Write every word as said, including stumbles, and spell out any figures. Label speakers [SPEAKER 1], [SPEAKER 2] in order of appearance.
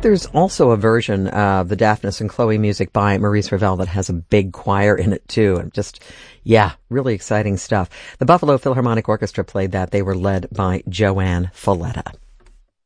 [SPEAKER 1] there's also a version of the Daphnis and Chloe music by Maurice Ravel that has a big choir in it, too. And just, yeah, really exciting stuff. The Buffalo Philharmonic Orchestra played that. They were led by Joanne Falletta.